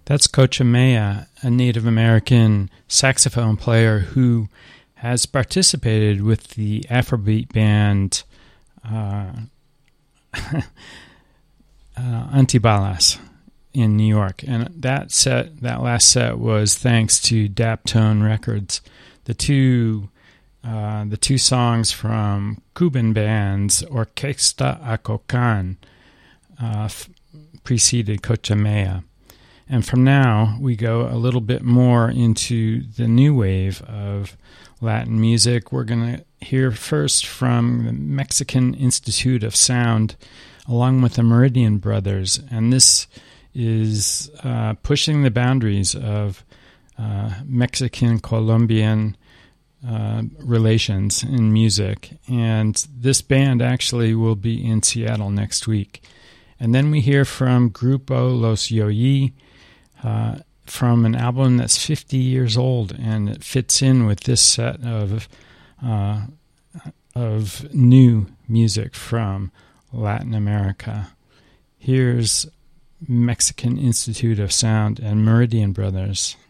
That's Cochimea, a Native American saxophone player who has participated with the Afrobeat band Antibalas in New York. And that last set was thanks to Daptone Records. The two songs from Cuban band's Orquesta Acocan preceded Cochimea. And from now, we go a little bit more into the new wave of Latin music. We're going to hear first from the Mexican Institute of Sound, along with the Meridian Brothers. And this is pushing the boundaries of Mexican-Colombian relations in music. And this band actually will be in Seattle next week. And then we hear from Grupo Los Yoyi, from an album that's 50 years old, and it fits in with this set of new music from Latin America. Here's Mexican Institute of Sound and Meridian Brothers.